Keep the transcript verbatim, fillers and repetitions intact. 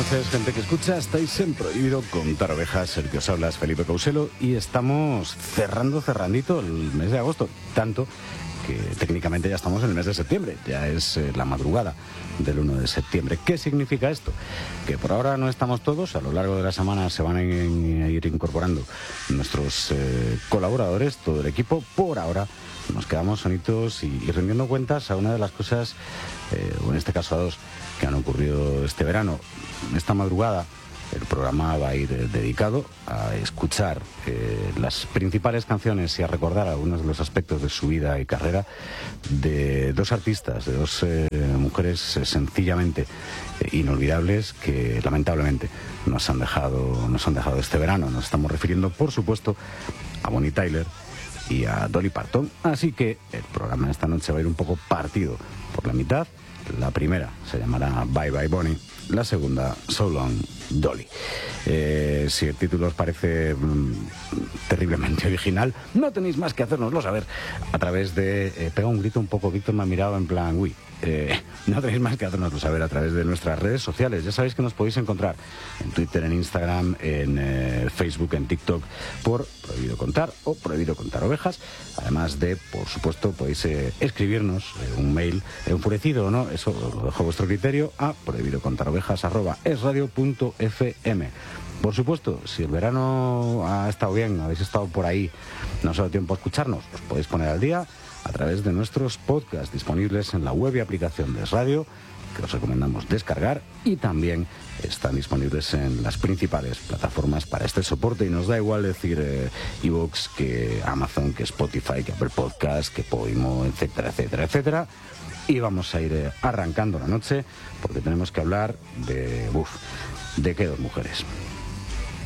noches, gente que escucha. Estáis en Prohibido Contar Ovejas. El que os habla es Felipe Couselo y estamos cerrando, cerrandito el mes de agosto. Tanto que técnicamente ya estamos en el mes de septiembre. Ya es eh, la madrugada del uno de septiembre. ¿Qué significa esto? Que por ahora no estamos todos. A lo largo de la semana se van a ir incorporando nuestros eh, colaboradores, todo el equipo. Por ahora nos quedamos sonitos y, y rendiendo cuentas a una de las cosas, eh, o en este caso a dos, que han ocurrido este verano. Esta madrugada el programa va a ir eh, dedicado a escuchar eh, las principales canciones y a recordar algunos de los aspectos de su vida y carrera de dos artistas, de dos eh, mujeres eh, sencillamente eh, inolvidables que lamentablemente nos han dejado, nos han dejado este verano. Nos estamos refiriendo, por supuesto, a Bonnie Tyler y a Dolly Parton. Así que el programa de esta noche va a ir un poco partido por la mitad. La primera se llamará Bye Bye Bonnie, la segunda So Long Dolly. Eh, si el título os parece mmm, terriblemente original, no tenéis más que hacérnoslo saber a través de... Eh, pega un grito un poco, Víctor me ha mirado en plan, uy, eh, no tenéis más que hacérnoslo saber a través de nuestras redes sociales. Ya sabéis que nos podéis encontrar en Twitter, en Instagram, en eh, Facebook, en TikTok, por Prohibido Contar o Prohibido Contar Ovejas. Además de, por supuesto, podéis eh, escribirnos eh, un mail enfurecido o no, eso lo dejo a vuestro criterio, a prohibidocontarovejas arroba esradio punto f m. Por supuesto, si el verano ha estado bien, habéis estado por ahí, no os ha dado tiempo a escucharnos, os podéis poner al día a través de nuestros podcasts disponibles en la web y aplicación de Es Radio, que os recomendamos descargar, y también están disponibles en las principales plataformas para este soporte, y nos da igual decir eh, iVoox, que Amazon, que Spotify, que Apple Podcast, que Podimo, etcétera, etcétera, etcétera. Y vamos a ir eh, arrancando la noche, porque tenemos que hablar de... Uf, ¿de qué dos mujeres?